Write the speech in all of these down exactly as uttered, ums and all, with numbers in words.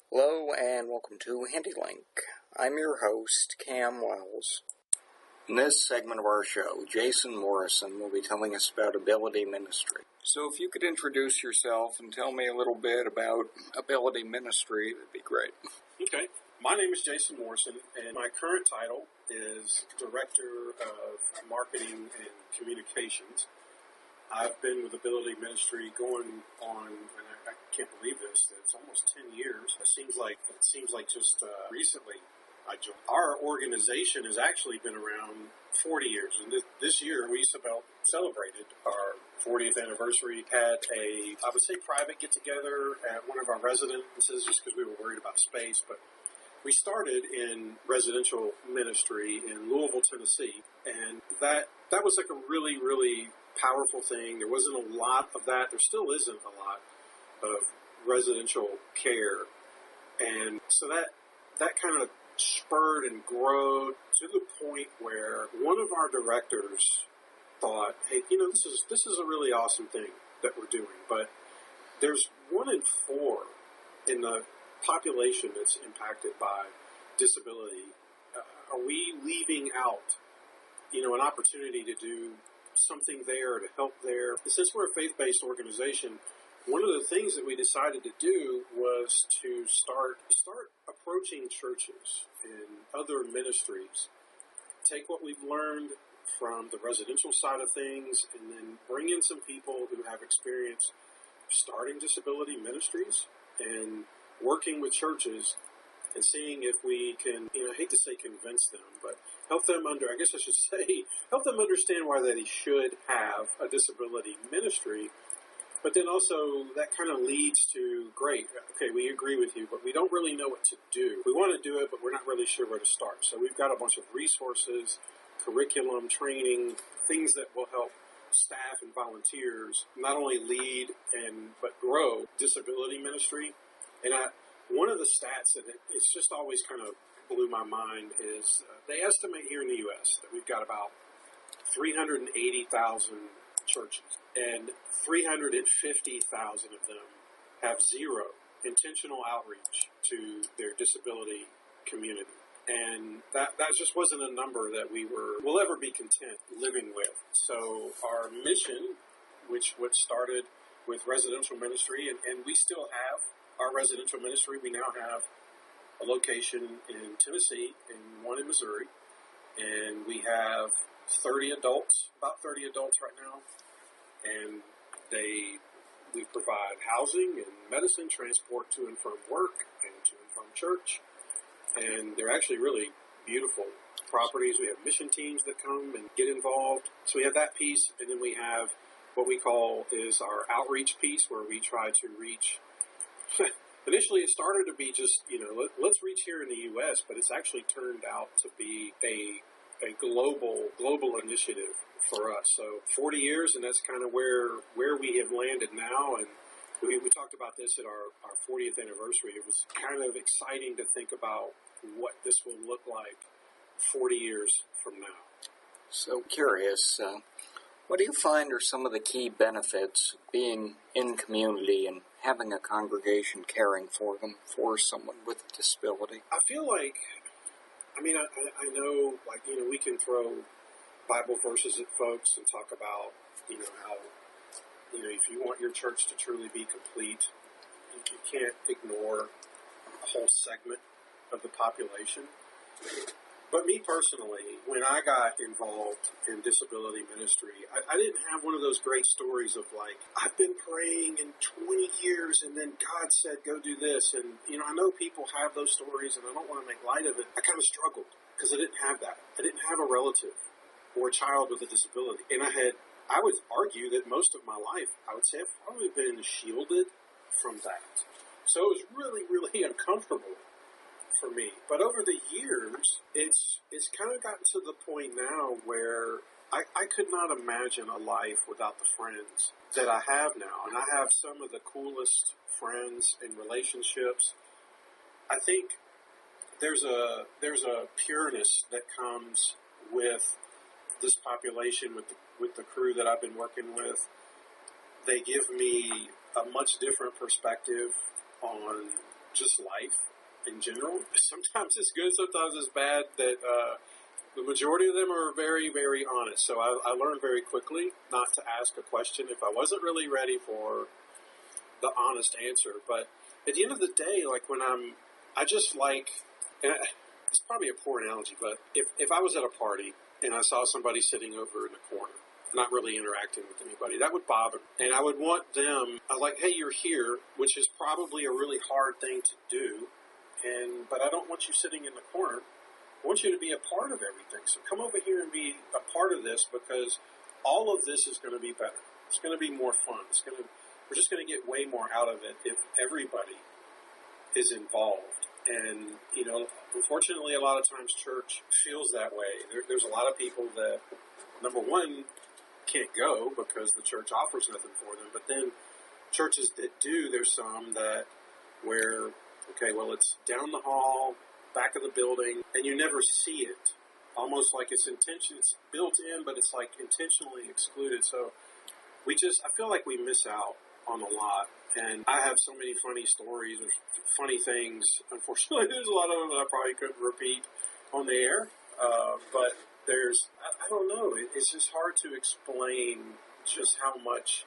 Hello and welcome to HandyLink. I'm your host, Cam Wells. In this segment of our show, Jason Morrison will be telling us about Ability Ministry. So if you could introduce yourself and tell me a little bit about Ability Ministry, that'd be great. Okay. My name is Jason Morrison, and my current title is Director of Marketing and Communications. I've been with Ability Ministry going on, and I, I can't believe this, it's almost ten years. It seems like it seems like just uh, recently I joined. Our organization has actually been around forty years, and this, this year we celebrated our fortieth anniversary at a, I would say, private get-together at one of our residences, just because we were worried about space, but we started in residential ministry in Louisville, Tennessee, and that that was like a really, really powerful thing. There wasn't a lot of that. There still isn't a lot of residential care. And so that that kind of spurred and grew to the point where one of our directors thought, hey, you know, this is this is a really awesome thing that we're doing, but there's one in four in the population that's impacted by disability. Uh, are we leaving out, you know, an opportunity to do something there, to help there? Since we're a faith-based organization, one of the things that we decided to do was to start start approaching churches and other ministries, take what we've learned from the residential side of things, and then bring in some people who have experience starting disability ministries and working with churches and seeing if we can, you know, I hate to say convince them, but help them under, I guess I should say, help them understand why they should have a disability ministry. But then also that kind of leads to, great, okay, we agree with you, but we don't really know what to do. We want to do it, but we're not really sure where to start. So we've got a bunch of resources, curriculum, training, things that will help staff and volunteers not only lead and but grow disability ministry. And I, one of the stats that it, it's just always kind of blew my mind is uh, they estimate here in the U S that we've got about three hundred eighty thousand churches, and three hundred fifty thousand of them have zero intentional outreach to their disability community. And that, that just wasn't a number that we were will ever be content living with. So our mission, which which started with residential ministry, and, and we still have our residential ministry. We now have a location in Tennessee and one in Missouri, and we have thirty adults, about thirty adults right now, and they we provide housing and medicine, transport to and from work and to and from church, and they're actually really beautiful properties. We have mission teams that come and get involved, so we have that piece, and then we have what we call is our outreach piece, where we try to reach. Initially, it started to be just, you know, let, let's reach here in the U S, but it's actually turned out to be a a global global initiative for us. So forty years, and that's kind of where where we have landed now. And we, we talked about this at our, our fortieth anniversary. It was kind of exciting to think about what this will look like forty years from now. So curious, uh, what do you find are some of the key benefits of being in community and having a congregation caring for them, for someone with a disability? I feel like, I mean, I, I know, like, you know, we can throw Bible verses at folks and talk about, you know, how, you know, if you want your church to truly be complete, you, you can't ignore a whole segment of the population. But me personally, when I got involved in disability ministry, I, I didn't have one of those great stories of like, I've been praying in twenty years and then God said, go do this. And, you know, I know people have those stories and I don't want to make light of it. I kind of struggled because I didn't have that. I didn't have a relative or a child with a disability. And I had, I would argue that most of my life, I would say I've probably been shielded from that. So it was really, really uncomfortable for me. But over the years, it's it's kind of gotten to the point now where I, I could not imagine a life without the friends that I have now. And I have some of the coolest friends and relationships. I think there's a there's a pureness that comes with this population, with the, with the crew that I've been working with. They give me a much different perspective on just life in general. Sometimes it's good, sometimes it's bad. That uh, the majority of them are very, very honest. So I, I learned very quickly not to ask a question if I wasn't really ready for the honest answer. But at the end of the day, like when I'm, I just like, and I, it's probably a poor analogy, but if, if I was at a party and I saw somebody sitting over in the corner, not really interacting with anybody, that would bother me. And I would want them, I was like, hey, you're here, which is probably a really hard thing to do. And, but I don't want you sitting in the corner. I want you to be a part of everything. So come over here and be a part of this, because all of this is going to be better. It's going to be more fun. It's going to, we're just going to get way more out of it if everybody is involved. And, you know, unfortunately, a lot of times church feels that way. There, there's a lot of people that, number one, can't go because the church offers nothing for them. But then churches that do, there's some that where, okay, well, it's down the hall, back of the building, and you never see it. Almost like it's intention, it's built in, but it's like intentionally excluded. So we just, I feel like we miss out on a lot. And I have so many funny stories and funny things. Unfortunately, there's a lot of them that I probably couldn't repeat on the air. Uh, but there's, I, I don't know, it, it's just hard to explain just how much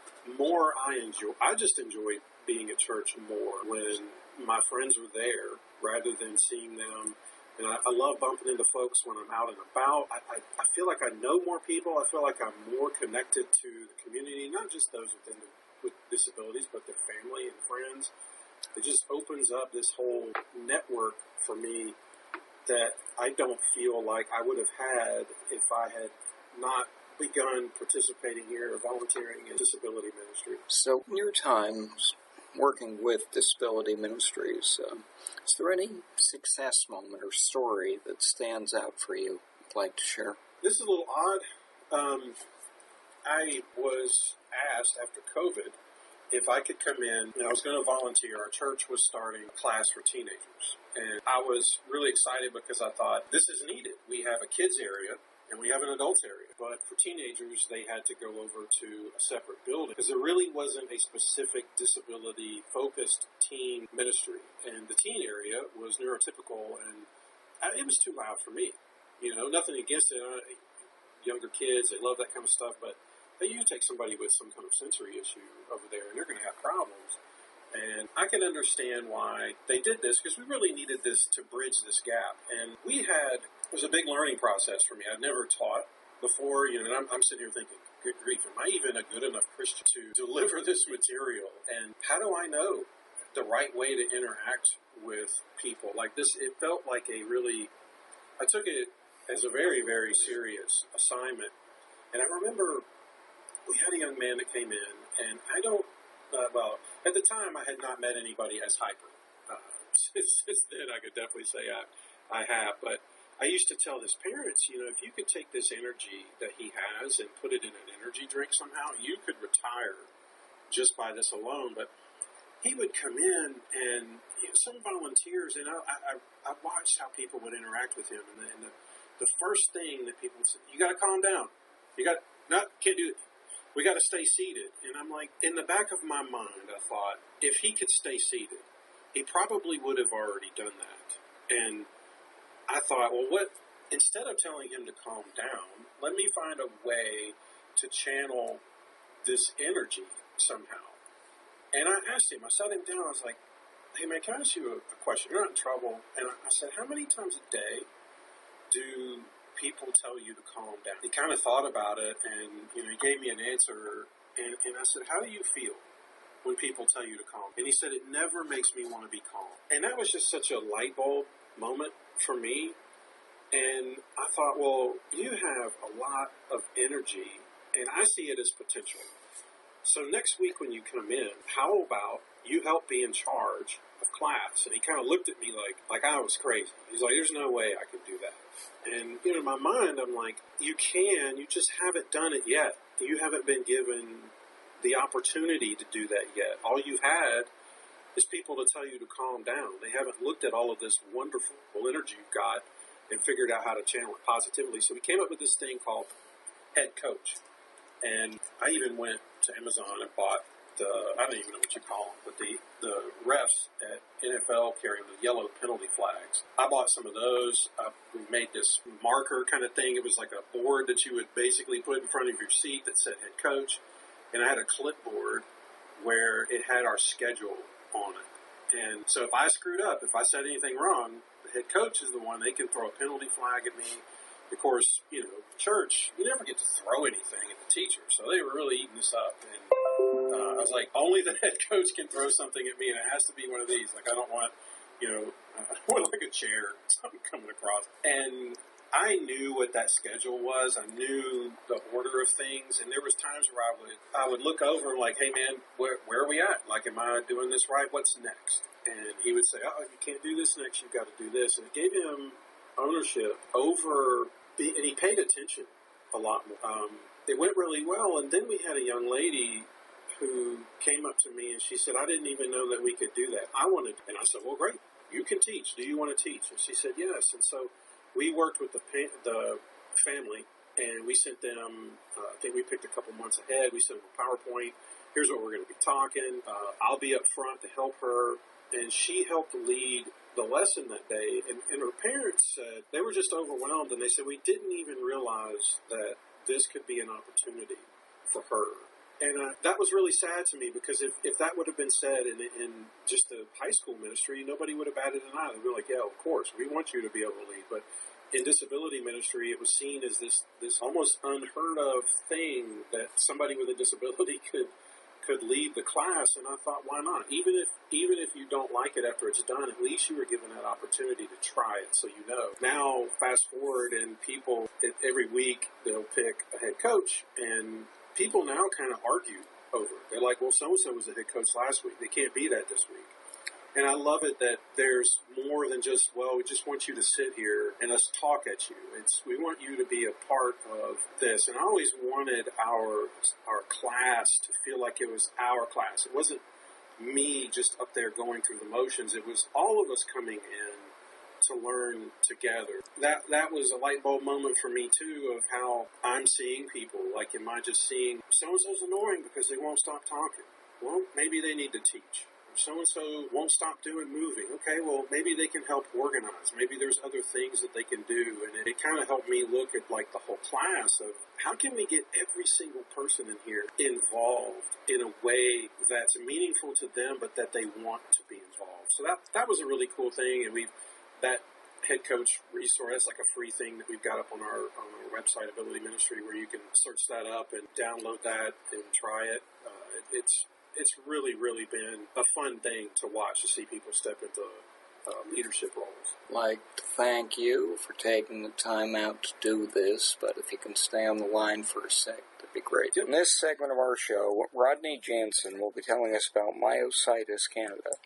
more I enjoy. I just enjoy being at church more when my friends are there rather than seeing them. And I, I love bumping into folks when I'm out and about. I, I, I feel like I know more people. I feel like I'm more connected to the community, not just those within the with disabilities, but their family and friends. It just opens up this whole network for me that I don't feel like I would have had if I had not begun participating here or volunteering in disability ministry. So, in your time working with disability ministries, uh, is there any success moment or story that stands out for you you'd like to share? This is a little odd. Um, I was asked after COVID if I could come in, and I was going to volunteer. Our church was starting a class for teenagers, and I was really excited because I thought, this is needed. We have a kids area, and we have an adults area, but for teenagers, they had to go over to a separate building because there really wasn't a specific disability-focused teen ministry, and the teen area was neurotypical, and it was too loud for me. You know, nothing against it. Younger kids, they love that kind of stuff, but Hey, you take somebody with some kind of sensory issue over there, and they're going to have problems. And I can understand why they did this, because we really needed this to bridge this gap. And we had, it was a big learning process for me. I'd never taught before, you know, and I'm, I'm sitting here thinking, good grief, am I even a good enough Christian to deliver this material? And how do I know the right way to interact with people? Like this, it felt like a really, I took it as a very, very serious assignment. And I remember we had a young man that came in, and I don't, uh, well, at the time I had not met anybody as hyper. Uh, since, since then I could definitely say I, I have, but I used to tell his parents, you know, if you could take this energy that he has and put it in an energy drink somehow, you could retire just by this alone. But he would come in, and you know, some volunteers, and I, I, I watched how people would interact with him, and the, and the, the first thing that people would say, you got to calm down. You got, no, can't do it. We got to stay seated. And I'm like, in the back of my mind, I thought, if he could stay seated, he probably would have already done that. And I thought, well, what, instead of telling him to calm down, let me find a way to channel this energy somehow. And I asked him, I sat him down, I was like, hey man, can I ask you a, a question? You're not in trouble. And I, I said, how many times a day do people tell you to calm down? He kind of thought about it, and you know, he gave me an answer, and, and I said, how do you feel when people tell you to calm? And he said, it never makes me want to be calm. And that was just such a light bulb moment for me. And I thought, well, you have a lot of energy, and I see it as potential. So next week when you come in, how about you help be in charge of class? And he kind of looked at me like, like I was crazy. He's like, there's no way I could do that. And, you know, in my mind, I'm like, you can, you just haven't done it yet. You haven't been given the opportunity to do that yet. All you've had is people to tell you to calm down. They haven't looked at all of this wonderful energy you've got and figured out how to channel it positively. So we came up with this thing called Head Coach. And I even went to Amazon and bought the, I don't even know what you call them, but the, the refs at N F L carry the yellow penalty flags. I bought some of those. I made this marker kind of thing. It was like a board that you would basically put in front of your seat that said head coach. And I had a clipboard where it had our schedule on it. And so if I screwed up, if I said anything wrong, the head coach is the one. They can throw a penalty flag at me. Of course, you know, church, you never get to throw anything at the teacher. So they were really eating this up. And uh, I was like, only the head coach can throw something at me, and it has to be one of these. Like, I don't want, you know, I want like a chair or something coming across. And I knew what that schedule was. I knew the order of things. And there was times where I would I would look over and like, hey, man, where, where are we at? Like, am I doing this right? What's next? And he would say, oh, you can't do this next. You've got to do this. And it gave him ownership over... And he paid attention a lot more. Um, it went really well, and then we had a young lady who came up to me, and she said, I didn't even know that we could do that. I wanted, and I said, well, great, you can teach. Do you want to teach? And she said, yes. And so we worked with the the family, and we sent them, uh, I think we picked a couple months ahead. We sent them a PowerPoint. Here's what we're going to be talking. Uh, I'll be up front to help her. And she helped lead the lesson that day. And, and her parents said they were just overwhelmed. And they said, we didn't even realize that this could be an opportunity for her. And uh, that was really sad to me because if, if that would have been said in, in just the high school ministry, nobody would have batted an eye. They'd be like, yeah, of course, we want you to be able to lead. But in disability ministry, it was seen as this, this almost unheard of thing that somebody with a disability could could lead the class, and I thought, why not? Even if even if you don't like it after it's done, at least you were given that opportunity to try it, so you know. Now, fast forward, and people, every week, they'll pick a head coach, and people now kind of argue over it. They're like, well, so-and-so was the head coach last week. They can't be that this week. And I love it that there's more than just, well, we just want you to sit here and us talk at you. It's we want you to be a part of this. And I always wanted our our class to feel like it was our class. It wasn't me just up there going through the motions. It was all of us coming in to learn together. That that was a light bulb moment for me, too, of how I'm seeing people. Like, am I just seeing so-and-so's annoying because they won't stop talking? Well, maybe they need to teach. So-and-so won't stop doing moving. Okay, well, maybe they can help organize. Maybe there's other things that they can do. And it, it kind of helped me look at, like, the whole class of how can we get every single person in here involved in a way that's meaningful to them, but that they want to be involved. So that that was a really cool thing. And we that head coach resource, that's like a free thing that we've got up on our on our website, Ability Ministry, where you can search that up and download that and try it. Uh, it it's It's really, really been a fun thing to watch, to see people step into uh, leadership roles. I'd like to thank you for taking the time out to do this, but if you can stay on the line for a sec, that'd be great. Yep. In this segment of our show, Rodney Jansen will be telling us about Myositis Canada.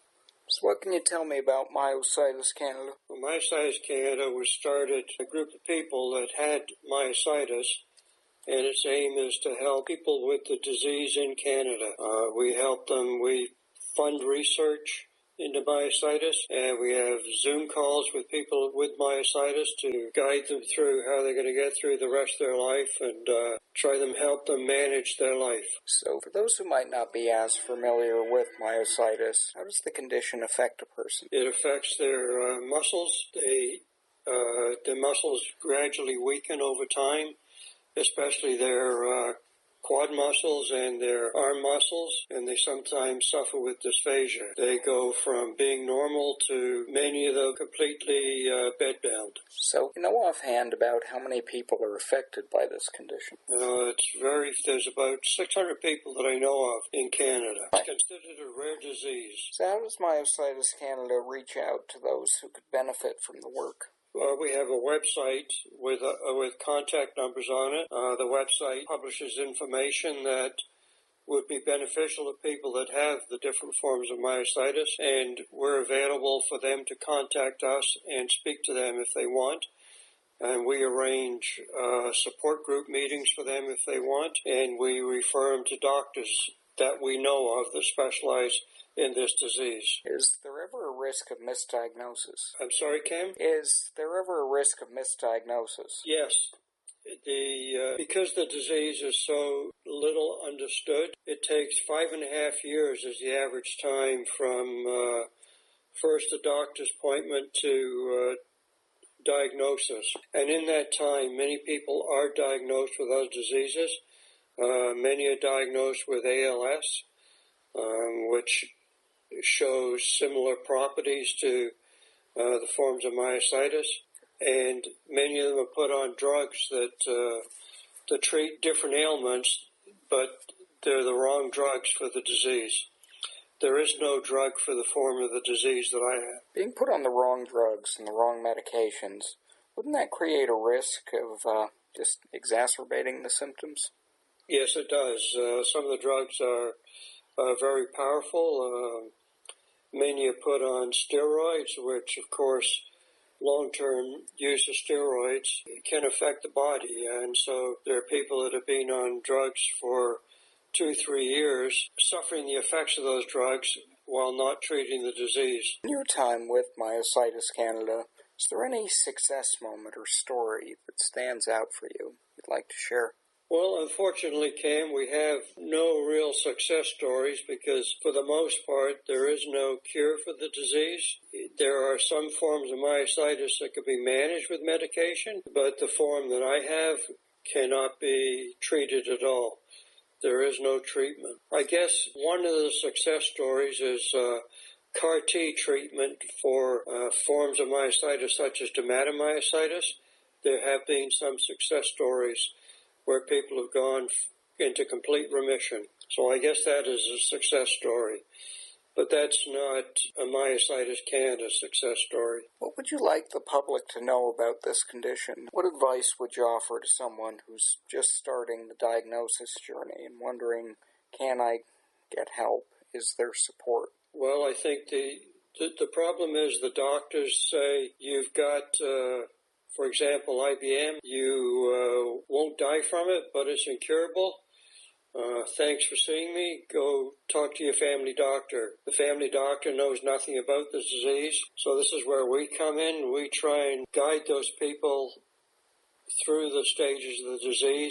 So what can you tell me about Myositis Canada? Well, Myositis Canada was started a group of people that had myositis, and its aim is to help people with the disease in Canada. Uh, we help them, we fund research into myositis, and we have Zoom calls with people with myositis to guide them through how they're going to get through the rest of their life and uh, try to help them manage their life. So for those who might not be as familiar with myositis, how does the condition affect a person? It affects their uh, muscles. They, uh, their muscles gradually weaken over time, especially their uh, quad muscles and their arm muscles, and they sometimes suffer with dysphagia. They go from being normal to many of them completely uh, bedbound. So, you know offhand about how many people are affected by this condition? Uh, it's very, there's about six hundred people that I know of in Canada. It's considered a rare disease. So how does Myositis Canada reach out to those who could benefit from the work? Uh, we have a website with uh, with contact numbers on it. Uh, the website publishes information that would be beneficial to people that have the different forms of myositis, and we're available for them to contact us and speak to them if they want. And we arrange uh, support group meetings for them if they want, and we refer them to doctors that we know of that specialize in this disease. Is there ever a risk of misdiagnosis? I'm sorry, Cam? Is there ever a risk of misdiagnosis? Yes. The uh, because the disease is so little understood, it takes five and a half years as the average time from uh, first a doctor's appointment to uh, diagnosis. And in that time, many people are diagnosed with other diseases. Uh, many are diagnosed with A L S, um, which shows similar properties to uh, the forms of myositis. And many of them are put on drugs that, uh, that treat different ailments, but they're the wrong drugs for the disease. There is no drug for the form of the disease that I have. Being put on the wrong drugs and the wrong medications, wouldn't that create a risk of uh, just exacerbating the symptoms? Yes, it does. Uh, some of the drugs are uh, very powerful. Uh, many are put on steroids, which, of course, long-term use of steroids can affect the body. And so there are people that have been on drugs for two, three years, suffering the effects of those drugs while not treating the disease. In your time with Myositis Canada, is there any success moment or story that stands out for you you'd like to share? Well, unfortunately, Cam, we have no real success stories because, for the most part, there is no cure for the disease. There are some forms of myositis that can be managed with medication, but the form that I have cannot be treated at all. There is no treatment. I guess one of the success stories is uh, C A R T treatment for uh, forms of myositis such as dermatomyositis. There have been some success stories where people have gone into complete remission. So I guess that is a success story. But that's not a Myositis Canada success story. What would you like the public to know about this condition? What advice would you offer to someone who's just starting the diagnosis journey and wondering, can I get help? Is there support? Well, I think the the, the problem is the doctors say you've got, uh, for example, I B M, you uh, won't die from it, but it's incurable. Uh, thanks for seeing me. Go talk to your family doctor. The family doctor knows nothing about the disease. So this is where we come in. We try and guide those people through the stages of the disease,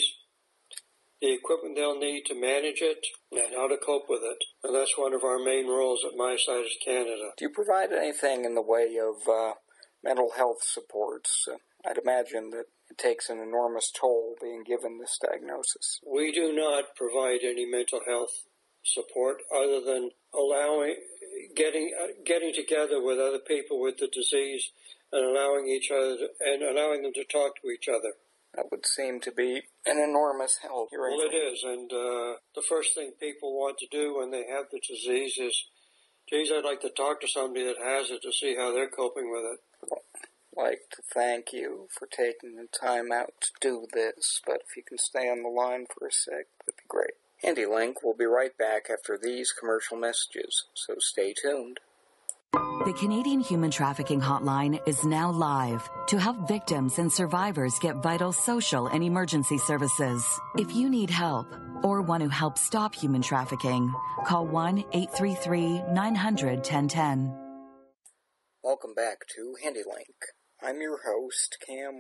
the equipment they'll need to manage it, and how to cope with it. And that's one of our main roles at Myositis Canada. Do you provide anything in the way of uh, mental health supports? Uh, I'd imagine that it takes an enormous toll being given this diagnosis. We do not provide any mental health support other than allowing, getting, uh, getting together with other people with the disease and allowing each other to, and allowing them to talk to each other. That would seem to be an enormous help. Well, it is, and uh, the first thing people want to do when they have the disease is, geez, I'd like to talk to somebody that has it to see how they're coping with it. I'd like to thank you for taking the time out to do this, but if you can stay on the line for a sec, that'd be great. HandyLink will be right back after these commercial messages, so stay tuned. The Canadian Human Trafficking Hotline is now live to help victims and survivors get vital social and emergency services. If you need help or want to help stop human trafficking, call one eight three three, nine hundred, ten ten. Welcome back to HandyLink. I'm your host, Cam